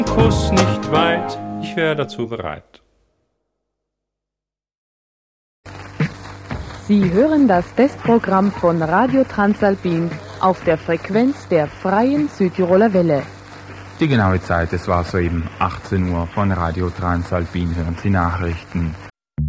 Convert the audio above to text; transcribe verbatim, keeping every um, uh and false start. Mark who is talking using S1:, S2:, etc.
S1: Kuss nicht weit, ich wäre dazu bereit.
S2: Sie hören das Testprogramm von Radio Transalpin auf der Frequenz der Freien Südtiroler Welle.
S3: Die genaue Zeit, es war soeben achtzehn Uhr. Von Radio Transalpin hören Sie Nachrichten.